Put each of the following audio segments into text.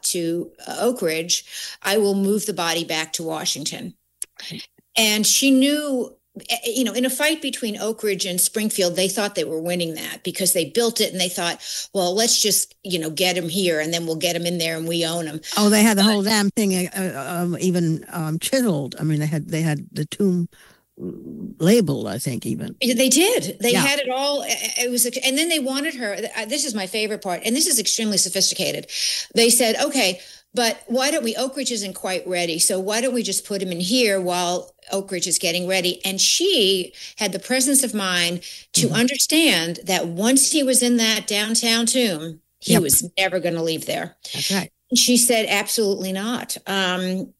to Oak Ridge, I will move the body back to Washington. And she knew, in a fight between Oak Ridge and Springfield, they thought they were winning that because they built it and they thought, well, let's just, get him here and then we'll get him in there and we own him. Oh, they had the whole damn thing even chiseled. I mean, they had the tomb labeled, I think, even. They did. They had it all. It was, and then they wanted her. This is my favorite part, and this is extremely sophisticated. They said, okay, but why don't we, Oak Ridge isn't quite ready, so why don't we just put him in here while Oak Ridge is getting ready? And she had the presence of mind to understand that once he was in that downtown tomb, he was never going to leave there. That's right. She said, absolutely not. And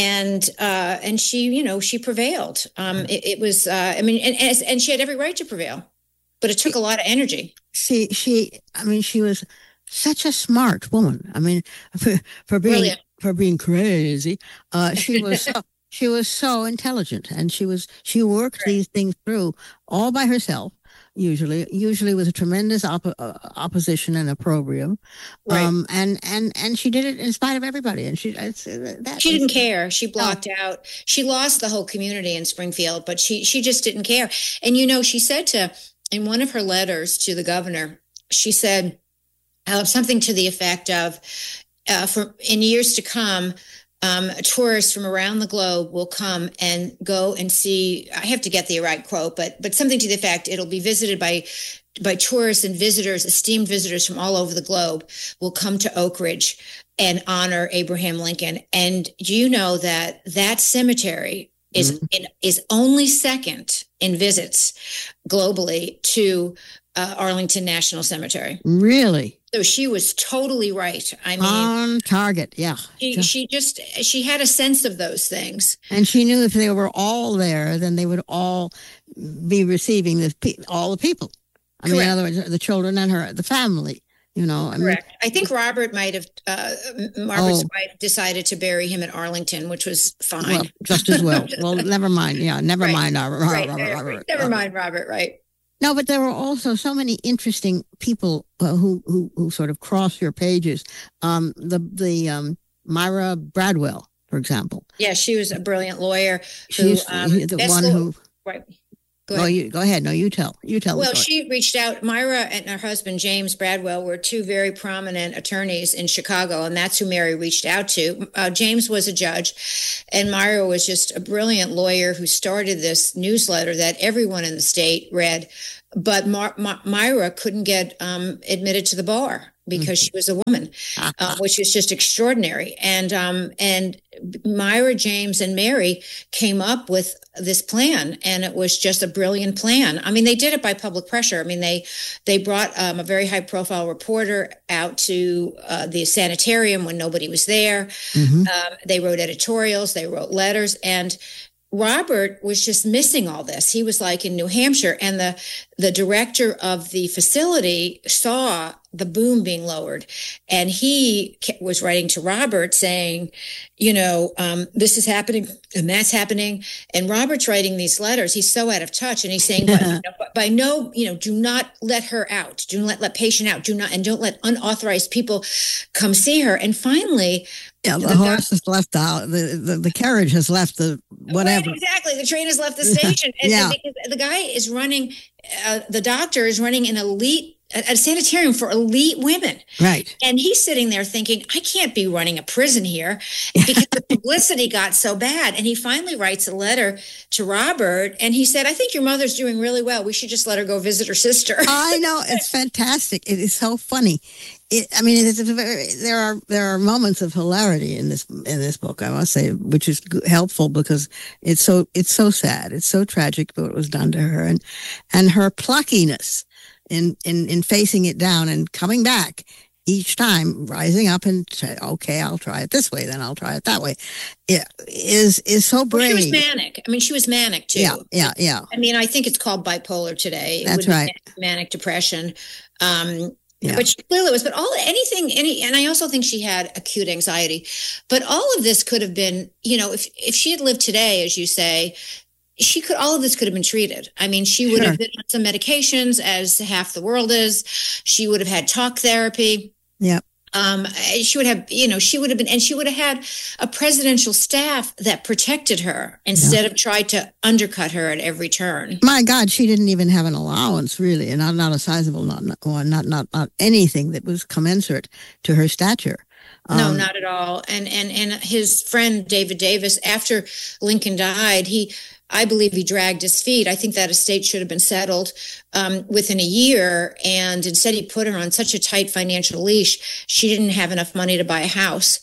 she, she prevailed. It was, and she had every right to prevail, but it took a lot of energy. She was such a smart woman. I mean, for being crazy, she was so intelligent, and she worked these things through all by herself. Usually with a tremendous opposition and opprobrium, and she did it in spite of everybody. And she didn't care. She blocked out. She lost the whole community in Springfield, but she just didn't care. And she said in one of her letters to the governor, she said something to the effect of, "For in years to come, tourists from around the globe will come and go and see." I have to get the right quote, but something to the effect, it'll be visited by tourists and visitors, esteemed visitors from all over the globe will come to Oak Ridge and honor Abraham Lincoln. And do you know that cemetery is only second in visits globally to Arlington National Cemetery? Really? So she was totally right. I mean, on target. Yeah. She had a sense of those things. And she knew if they were all there, then they would all be receiving all the people. I mean, in other words, the children and the family, Correct. I think Robert might have, Margaret's wife decided to bury him at Arlington, which was fine. Well, just as well. Well, never mind. Yeah, never mind. Robert. Never mind, Robert, right. No, but there were also so many interesting people who sort of cross your pages. The Myra Bradwell, for example. Yeah, she was a brilliant lawyer. She's the one who. Right. Go ahead. No, you tell. Well, she reached out. Myra and her husband, James Bradwell, were two very prominent attorneys in Chicago, and that's who Mary reached out to. James was a judge, and Myra was just a brilliant lawyer who started this newsletter that everyone in the state read. But Myra couldn't get admitted to the bar because she was a woman, which is just extraordinary. And Myra, James, and Mary came up with this plan, and it was just a brilliant plan. I mean, they did it by public pressure. I mean, they brought a very high-profile reporter out to the sanitarium when nobody was there. They wrote editorials, they wrote letters, and Robert was just missing all this. He was like in New Hampshire, and the director of the facility saw the boom being lowered, and he was writing to Robert saying, this is happening and that's happening. And Robert's writing these letters. He's so out of touch, and he's saying, do not let her out. Do not let patient out. Don't let unauthorized people come see her. And finally, the horse has left the carriage has left the whatever. Right, exactly. The train has left the station. And the guy is running, the doctor is running a sanitarium for elite women. Right. And he's sitting there thinking, I can't be running a prison here because the publicity got so bad. And he finally writes a letter to Robert, and he said, I think your mother's doing really well. We should just let her go visit her sister. I know. It's fantastic. It is so funny. There are moments of hilarity in this book, I must say, which is helpful because it's so sad. It's so tragic what was done to her, and her pluckiness in facing it down and coming back each time, rising up and say, okay, I'll try it this way, then I'll try it that way. It is so brave. Well, she was manic. I mean, she was manic too. Yeah. I mean, I think it's called bipolar today. That's right. Manic depression. But she clearly was. But and I also think she had acute anxiety. But all of this could have been, if she had lived today, as you say, all of this could have been treated. I mean, she would have been on some medications, as half the world is. She would have had talk therapy. Yeah. She would have, she would have been, and she would have had a presidential staff that protected her instead of trying to undercut her at every turn. My God, she didn't even have an allowance, really, and not a sizable, not anything that was commensurate to her stature. No, not at all. And his friend David Davis, after Lincoln died, I believe he dragged his feet. I think that estate should have been settled within a year. And instead, he put her on such a tight financial leash. She didn't have enough money to buy a house.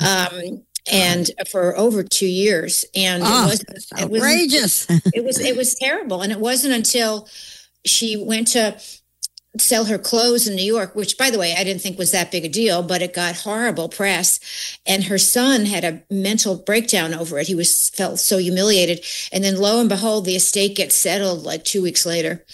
And for over 2 years. And it was outrageous. It was terrible. And it wasn't until she went to sell her clothes in New York, which, by the way, I didn't think was that big a deal, but it got horrible press. And her son had a mental breakdown over it. He felt so humiliated. And then lo and behold, the estate gets settled like 2 weeks later.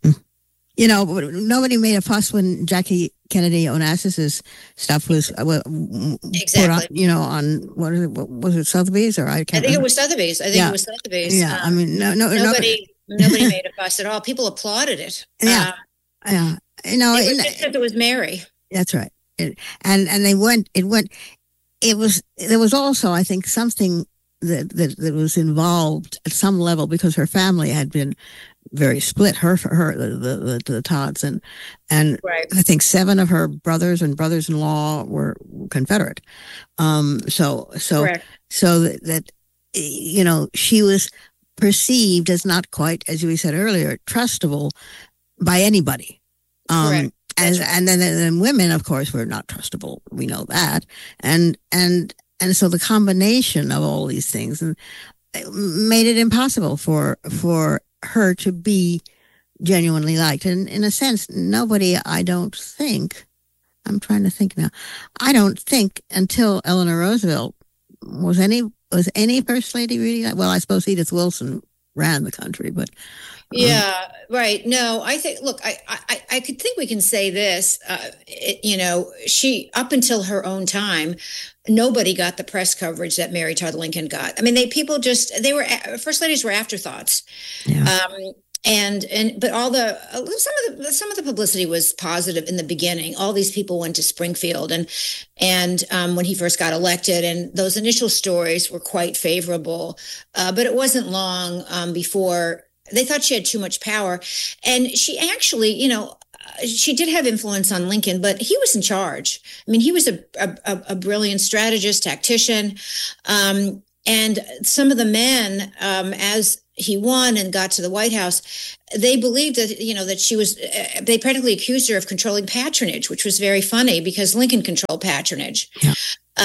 Nobody made a fuss when Jackie Kennedy Onassis's stuff was exactly put on, what was it, Sotheby's, or I think it was Sotheby's. It was Sotheby's. Yeah, I mean, nobody made a fuss at all. People applauded it. Yeah. Yeah, it was just that it was Mary. That's right. And they went. There was also, I think, something that was involved at some level because her family had been very split. The Todds and right. I think 7 of her brothers and brothers-in-law were Confederate. So that she was perceived as not quite, as we said earlier, trustable by anybody. And then women, of course, were not trustable. We know that. And so the combination of all these things made it impossible for her to be genuinely liked. And in a sense, nobody, I don't think, I'm trying to think now, I don't think until Eleanor Roosevelt was any first lady really like, well, I suppose Edith Wilson ran the country, but yeah, right. No, I think, look, I could think we can say this, she, up until her own time, nobody got the press coverage that Mary Todd Lincoln got. I mean, first ladies were afterthoughts. Yeah. But some of the publicity was positive in the beginning. All these people went to Springfield and when he first got elected, and those initial stories were quite favorable. But it wasn't long before they thought she had too much power. And she actually, she did have influence on Lincoln, but he was in charge. I mean, he was a brilliant strategist, tactician. And some of the men, as he won and got to the White House, they believed that, that she was, they practically accused her of controlling patronage, which was very funny because Lincoln controlled patronage. Yeah.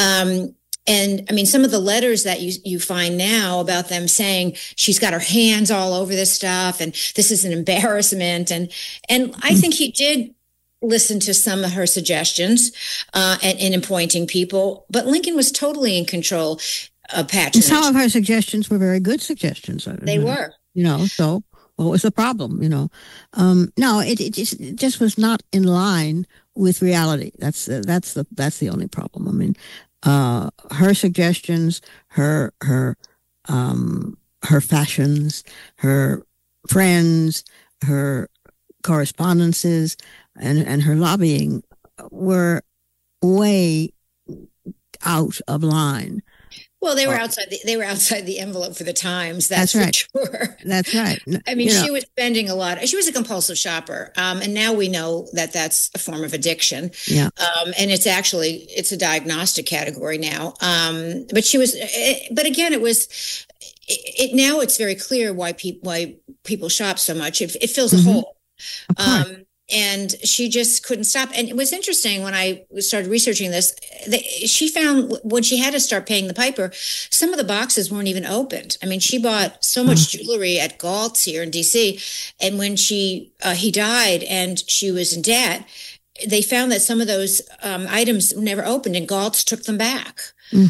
And I mean, some of the letters that you find now about them saying she's got her hands all over this stuff and this is an embarrassment. And I think he did listen to some of her suggestions and in appointing people, but Lincoln was totally in control of patronage. Some of her suggestions were very good suggestions. They were. So what was the problem? No, it just was not in line with reality. That's the only problem. I mean, her suggestions, her fashions, her friends, her correspondences, and her lobbying were way out of line. Well, they were outside the envelope for the times. That's right. For sure. That's right. I mean, she was spending a lot. She was a compulsive shopper, and now we know that that's a form of addiction. Yeah. And it's a diagnostic category now. But she was. But again, it was. Now it's very clear why people shop so much. It fills a hole. And she just couldn't stop. And it was interesting when I started researching this, she found when she had to start paying the piper, some of the boxes weren't even opened. I mean, she bought so much jewelry at Galt's here in D.C. And when he died and she was in debt, they found that some of those items were never opened and Galt's took them back.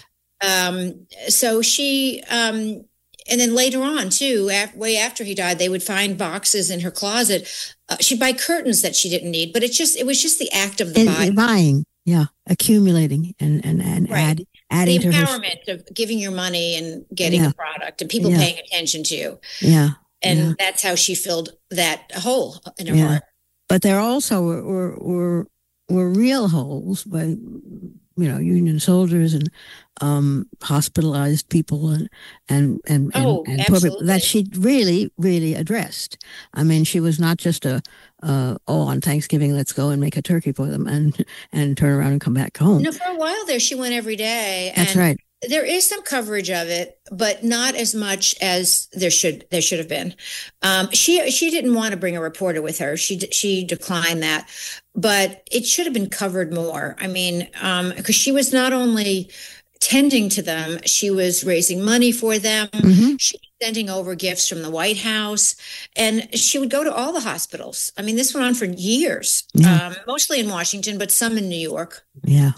So she... and then later on, too, way after he died, they would find boxes in her closet. She'd buy curtains that she didn't need, but it was just the act of the buying. Yeah, accumulating and right. adding the to empowerment of giving your money and getting a product and people paying attention to you. Yeah, and that's how she filled that hole in her heart. But there also were real holes, Union soldiers and hospitalized people and poor people that she really, really addressed. I mean, she was not just on Thanksgiving, let's go and make a turkey for them and turn around and come back home. No, for a while there, she went every day. That's right. There is some coverage of it, but not as much as there should have been. She didn't want to bring a reporter with her. She declined that, but it should have been covered more. I mean, because she was not only tending to them, she was raising money for them. Mm-hmm. She was sending over gifts from the White House, and she would go to all the hospitals. I mean, this went on for years, mostly in Washington, but some in New York. Yeah,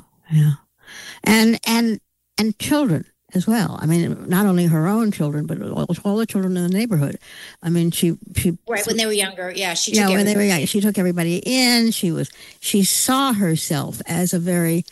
and children as well. I mean, not only her own children, but all the children in the neighborhood. I mean, she right when they were younger. Yeah, when they were young, she took everybody in. She saw herself as a very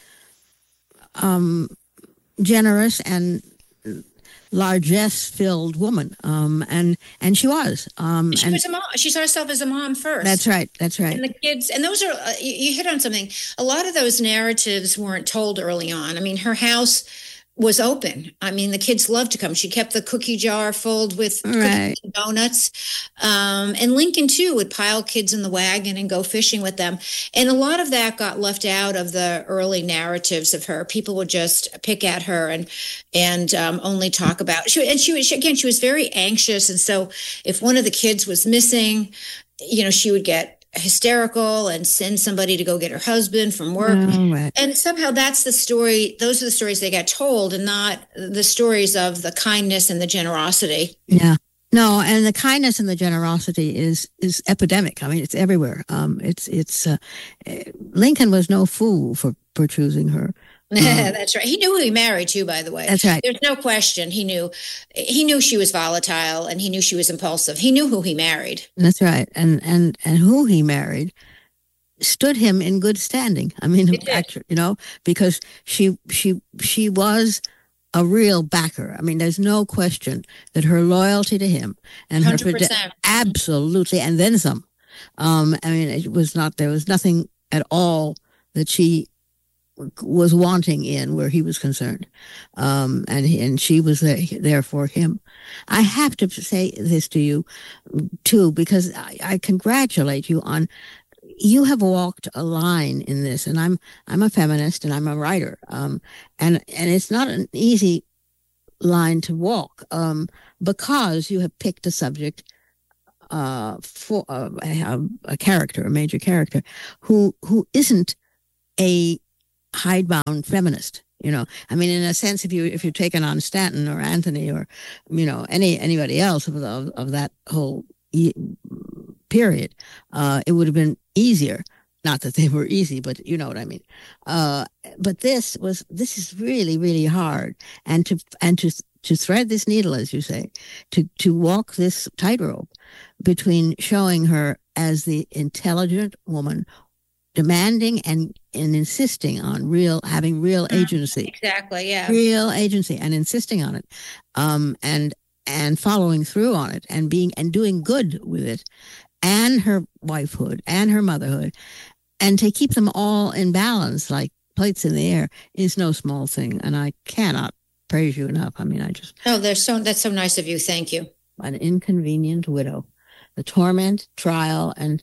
generous and largesse-filled woman, and she was. She was a mom. She saw herself as a mom first. That's right. And the kids, and those are you hit on something. A lot of those narratives weren't told early on. I mean, her house was open. I mean, the kids loved to come. She kept the cookie jar filled with cookies and donuts. And Lincoln, too, would pile kids in the wagon and go fishing with them. And a lot of that got left out of the early narratives of her. People would just pick at her and only talk about she was very anxious. And so if one of the kids was missing, she would get hysterical and send somebody to go get her husband from work. Right. And somehow that's the story. Those are the stories they got told, and not the stories of the kindness and the generosity. Yeah. No, and the kindness and the generosity is epidemic. I mean, it's everywhere. Lincoln was no fool for choosing her. That's right. He knew who he married to, by the way. That's right. There's no question. He knew she was volatile, and he knew she was impulsive. He knew who he married. That's right. And who he married stood him in good standing. I mean, because she was a real backer. I mean, there's no question that her loyalty to him and 100%. Her absolutely, and then some. I mean, there was nothing at all that she was wanting in where he was concerned, and she was there for him. I have to say this to you too, because I congratulate you on you have walked a line in this, and I'm a feminist and I'm a writer, and it's not an easy line to walk, because you have picked a subject for a character, a major character who isn't a hidebound feminist. I mean, in a sense, if you're taking on Stanton or Anthony or anybody else of that whole period, it would have been easier. Not that they were easy, but you know what I mean. But this is really, really hard, and to thread this needle, as you say, to walk this tightrope between showing her as the intelligent woman, demanding and insisting on having real agency. Exactly, yeah. Real agency, and insisting on it, and following through on it, and doing good with it, and her wifehood and her motherhood, and to keep them all in balance like plates in the air is no small thing. And I cannot praise you enough. I mean, that's so nice of you. Thank you. An Inconvenient Widow, the torment, trial, and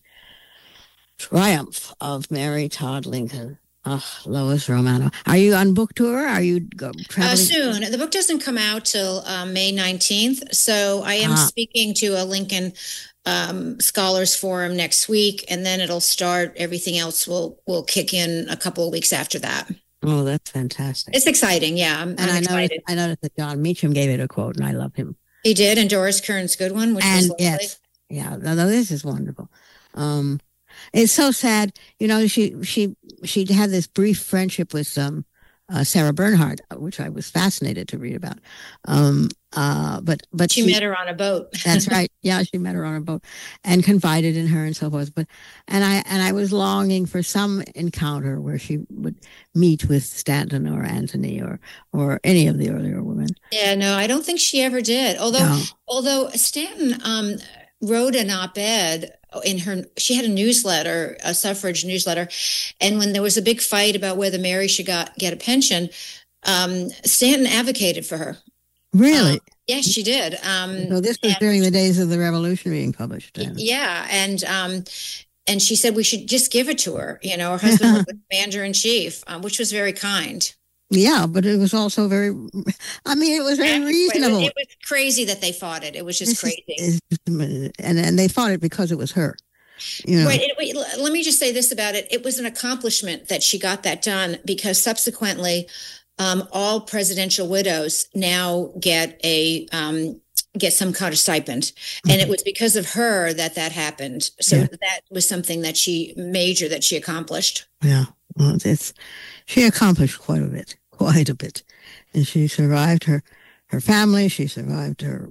triumph of Mary Todd Lincoln. Lois Romano. Are you on book tour? Are you traveling? Soon. The book doesn't come out till May 19th. So I am speaking to a Lincoln Scholars Forum next week, and then it'll start. Everything else will kick in a couple of weeks after that. Oh, that's fantastic. It's exciting. Yeah, I'm excited. I noticed that John Meacham gave it a quote, and I love him. He did, and Doris Kearns Goodwin, which was lovely. Yes. Yeah, this is wonderful. It's so sad. She had this brief friendship with Sarah Bernhardt, which I was fascinated to read about. But she met her on a boat. That's right. Yeah, she met her on a boat and confided in her and so forth. And I was longing for some encounter where she would meet with Stanton or Anthony or any of the earlier women. Yeah, no, I don't think she ever did. Although Stanton wrote an op-ed she had a newsletter, a suffrage newsletter. And when there was a big fight about whether Mary should get a pension, Stanton advocated for her. Really? Yes, she did. So this was during the days of the Revolution being published. Yeah. And she said we should just give it to her. You know, her husband was the commander-in-chief, which was very kind. Yeah, but it was also very, it was very reasonable. It was crazy that they fought it. It was just crazy. And they fought it because it was her. You know. Wait, let me just say this about it. It was an accomplishment that she got that done, because subsequently all presidential widows now get some kind of stipend. And it was because of her that happened. So that was something that she accomplished. Yeah. Well, she accomplished quite a bit. And she survived her family. She survived her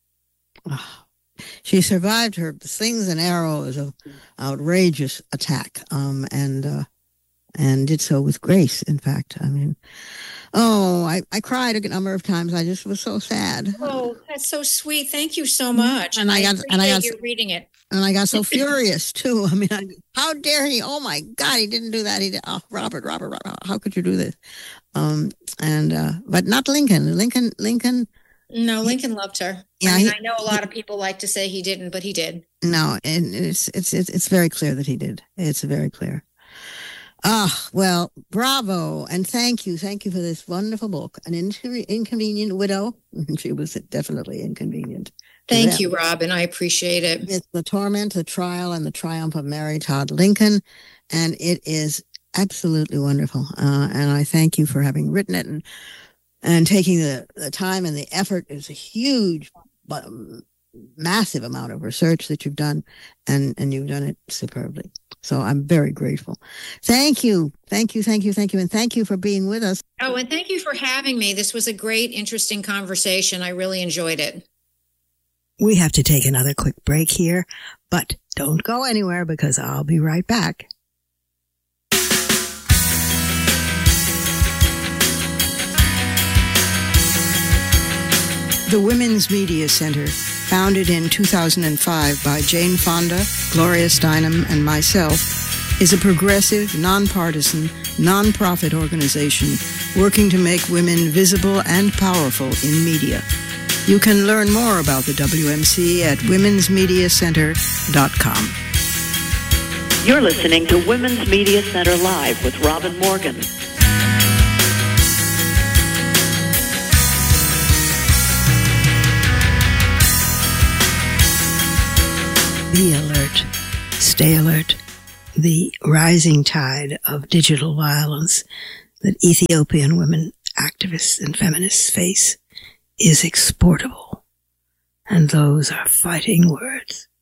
slings and arrows of outrageous attack, and did so with grace. In fact, I cried a number of times. I just was so sad. Oh, that's so sweet. Thank you so much. And I got you reading it. And I got so furious too. How dare he? Oh my God, he didn't do that. He did. Oh, Robert, how could you do this? But not Lincoln. Lincoln. No, Lincoln loved her. Yeah, I know a lot of people like to say he didn't, but he did. No, and it's very clear that he did. It's very clear. Well, bravo, and thank you for this wonderful book, An Inconvenient Widow. She was definitely inconvenient. Thank you, Robin. I appreciate it. It's The Torment, the Trial, and the Triumph of Mary Todd Lincoln, and it is absolutely wonderful. And I thank you for having written it and taking the time and the effort. It's a huge, massive amount of research that you've done, and you've done it superbly. So I'm very grateful. Thank you. And thank you for being with us. Oh, and thank you for having me. This was a great, interesting conversation. I really enjoyed it. We have to take another quick break here, but don't go anywhere because I'll be right back. The Women's Media Center, founded in 2005 by Jane Fonda, Gloria Steinem, and myself, is a progressive, nonpartisan, nonprofit organization working to make women visible and powerful in media. You can learn more about the WMC at womensmediacenter.com. You're listening to Women's Media Center Live with Robin Morgan. Be alert. Stay alert. The rising tide of digital violence that Ethiopian women activists and feminists face is exportable. And those are fighting words.